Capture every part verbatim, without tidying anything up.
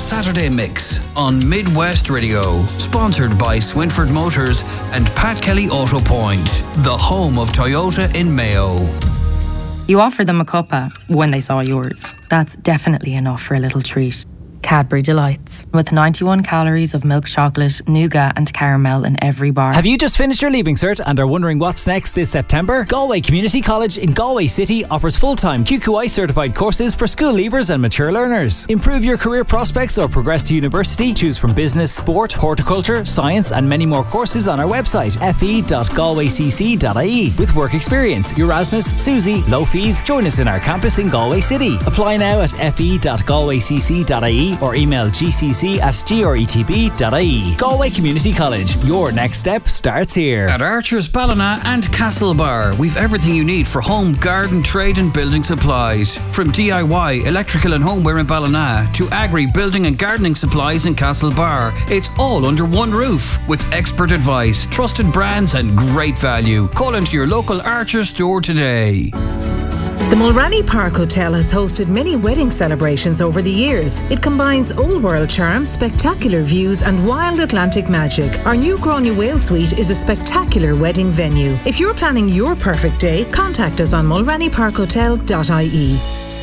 Saturday Mix on Midwest Radio. Sponsored by Swinford Motors and Pat Kelly Auto Point, the home of Toyota in Mayo. You offered them a cuppa when they saw yours. That's definitely enough for a little treat. Cadbury Delights, with ninety-one calories of milk chocolate, nougat and caramel in every bar. Have you just finished your Leaving Cert and are wondering what's next this September? Galway Community College in Galway City offers full-time Q Q I certified courses for school leavers and mature learners. Improve your career prospects or progress to university. Choose from business, sport, horticulture, science and many more courses on our website f e dot galway c c dot i e. With work experience, Erasmus, Susie, low fees. Join us in our campus in Galway City. Apply now at f e dot galway c c dot i e or email g c c at gretb dot i e. Galway Community College, your next step starts here. At Archers, Ballina and Castlebar, we've everything you need for home, garden, trade and building supplies. From D I Y, electrical and homeware in Ballina to agri, building and gardening supplies in Castlebar. It's all under one roof with expert advice, trusted brands and great value. Call into your local Archers store today. The Mulranny Park Hotel has hosted many wedding celebrations over the years. It combines old world charm, spectacular views and wild Atlantic magic. Our new Gráinne Whale Suite is a spectacular wedding venue. If you're planning your perfect day, contact us on mulranny park hotel dot i e.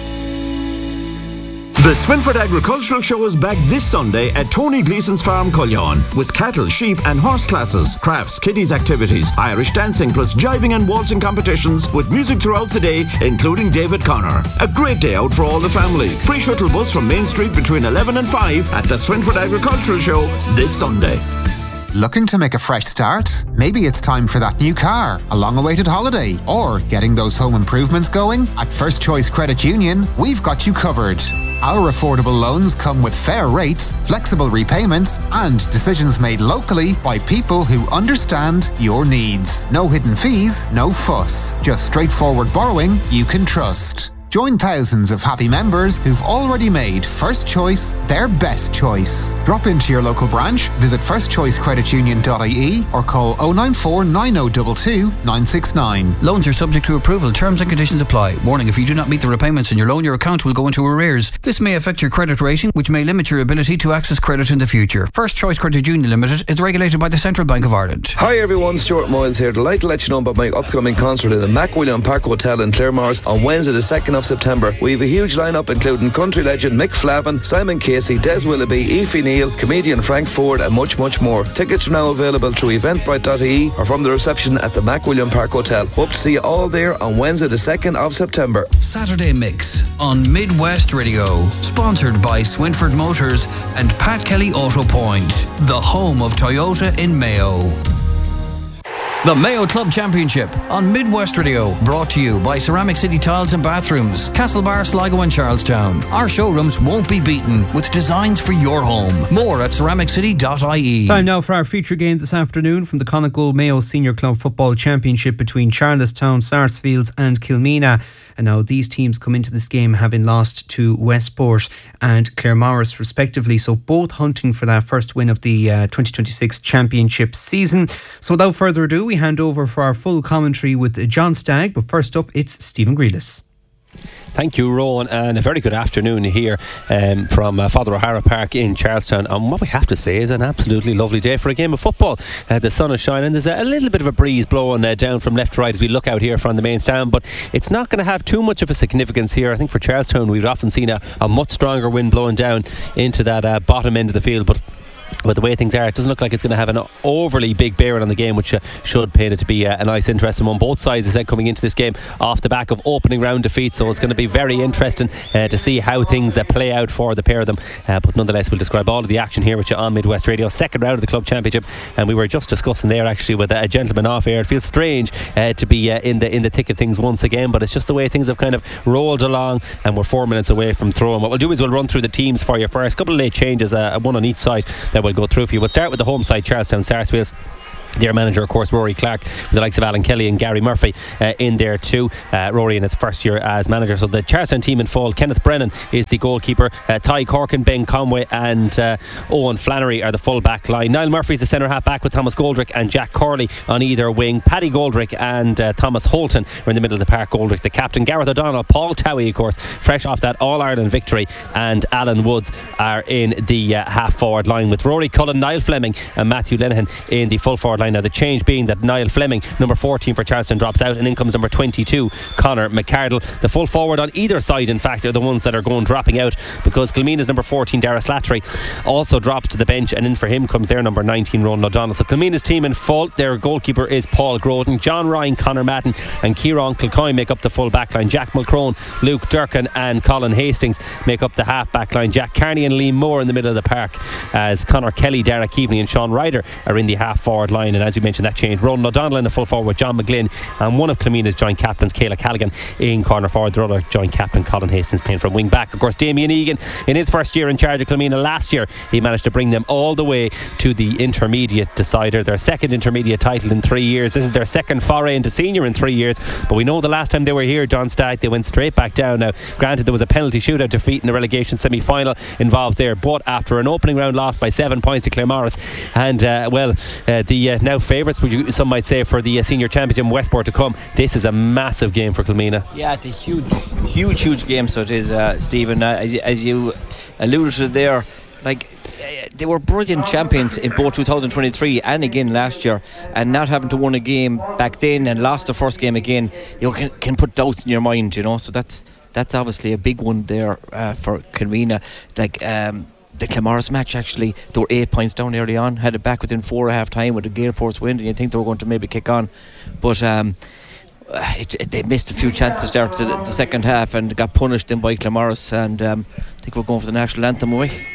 The Swinford Agricultural Show is back this Sunday at Tony Gleason's Farm, Cullion, with cattle, sheep and horse classes, crafts, kiddies activities, Irish dancing plus jiving and waltzing competitions with music throughout the day, including David Connor. A great day out for all the family. Free shuttle bus from Main Street between eleven and five at the Swinford Agricultural Show this Sunday. Looking to make a fresh start? Maybe it's time for that new car, a long-awaited holiday, or getting those home improvements going? At First Choice Credit Union, we've got you covered. Our affordable loans come with fair rates, flexible repayments, and decisions made locally by people who understand your needs. No hidden fees, no fuss. Just straightforward borrowing you can trust. Join thousands of happy members who've already made First Choice their best choice. Drop into your local branch, visit first choice credit union dot i e or call oh nine four nine oh two two nine six nine. Loans are subject to approval. Terms and conditions apply. Warning, if you do not meet the repayments in your loan, your account will go into arrears. This may affect your credit rating, which may limit your ability to access credit in the future. First Choice Credit Union Limited is regulated by the Central Bank of Ireland. Hi everyone, Stuart Moyles here. Delighted to let you know about my upcoming concert in the MacWilliam Park Hotel in Claremorris on Wednesday the second of September. We have a huge lineup including country legend Mick Flavin, Simon Casey, Des Willoughby, Aoife Neal, comedian Frank Ford and much much more. Tickets are now available through eventbrite dot i e or from the reception at the MacWilliam Park Hotel. Hope to see you all there on Wednesday the second of September. Saturday Mix on Midwest Radio. Sponsored by Swinford Motors and Pat Kelly Auto Point, the home of Toyota in Mayo. The Mayo Club Championship on Midwest Radio, brought to you by Ceramic City Tiles and Bathrooms, Castlebar, Sligo and Charlestown. Our showrooms won't be beaten with designs for your home. More at ceramic city dot i e. It's time now for our feature game this afternoon from the Connacht Mayo Senior Club Football Championship between Charlestown, Sarsfields and Kilmena. And now these teams come into this game having lost to Westport and Claremorris respectively, so both hunting for that first win of the uh, twenty twenty-six championship season. So without further ado, we hand over for our full commentary with John Stagg, but first up it's Stephen Grealis. Thank you, Rowan, and a very good afternoon here um, from uh, Father O'Hara Park in Charlestown. And what we have to say is an absolutely lovely day for a game of football. Uh, the sun is shining. There's a, a little bit of a breeze blowing uh, down from left to right as we look out here from the main stand, but it's not going to have too much of a significance here. I think for Charlestown we've often seen a, a much stronger wind blowing down into that uh, bottom end of the field, but But the way things are, it doesn't look like it's going to have an overly big bearing on the game, which uh, should paint it to be uh, a nice, interesting one. Both sides, as I said, coming into this game off the back of opening round defeats, so it's going to be very interesting uh, to see how things uh, play out for the pair of them. Uh, but nonetheless, we'll describe all of the action here with you on Midwest Radio. Second round of the club championship, and we were just discussing there actually with a gentleman off air. It feels strange uh, to be uh, in the in the thick of things once again, but it's just the way things have kind of rolled along, and we're four minutes away from throwing. What we'll do is we'll run through the teams for you first. A couple of late changes, uh, one on each side that we'll go through for you. We'll start with the home side, Charlestown Sarsfields. Their manager, of course, Rory Clark, with the likes of Alan Kelly and Gary Murphy uh, in there too. Uh, Rory in his first year as manager. So the Charlestown team in full. Kenneth Brennan is the goalkeeper. Uh, Ty Corkin, Ben Conway and uh, Owen Flannery are the full back line. Niall Murphy is the centre half back with Thomas Goldrick and Jack Corley on either wing. Paddy Goldrick and uh, Thomas Holton are in the middle of the park. Goldrick the captain. Gareth O'Donnell, Paul Towie, of course, fresh off that All-Ireland victory, and Alan Woods are in the uh, half forward line with Rory Cullen, Niall Fleming and Matthew Lenihan in the full forward line. Now the change being that Niall Fleming, number fourteen for Charleston, drops out, and in comes number twenty-two, Conor McCardle. The full forward on either side, in fact, are the ones that are going dropping out, because Kilmeena's number fourteen, Dara Slattery, also drops to the bench, and in for him comes their number nineteen, Ronan O'Donnell. So Kilmeena's team in full. Their goalkeeper is Paul Groden. John Ryan, Conor Madden and Kieran Kilcoyne make up the full back line. Jack Mulcrone, Luke Durkin and Colin Hastings make up the half back line. Jack Carney and Liam Moore in the middle of the park, as Conor Kelly, Derek Keaveney and Sean Ryder are in the half forward line. And as we mentioned, that change, Ronan O'Donnell in the full forward, John McGlynn, and one of Kilmeena's joint captains, Kayla Callaghan, in corner forward. The other joint captain, Colin Hastings, playing from wing back. Of course, Damien Egan, in his first year in charge of Kilmeena last year, he managed to bring them all the way to the intermediate decider, their second intermediate title in three years. This is their second foray into senior in three years, but we know the last time they were here, John Stagg, they went straight back down. Now granted, there was a penalty shootout defeat in the relegation semi-final involved there, but after an opening round loss by seven points to Claremorris, and uh, well uh, the uh, now favourites, some might say, for the uh, senior championship Westport to come, this is a massive game for Kilmeena. Yeah, it's a huge huge huge game. So it is, uh, Stephen, uh, as, as you alluded to there, like uh, they were brilliant champions in both two thousand twenty-three and again last year, and not having to win a game back then and lost the first game again, you know, can, can put doubts in your mind, you know. So that's that's obviously a big one there uh, for Kilmeena. Like um, the Claremorris match, actually, they were eight points down early on, had it back within four at half time with a gale force wind, and you think they were going to maybe kick on, but um, it, it, they missed a few chances there to the, the second half and got punished in by Claremorris, and um, I think we're going for the national anthem away.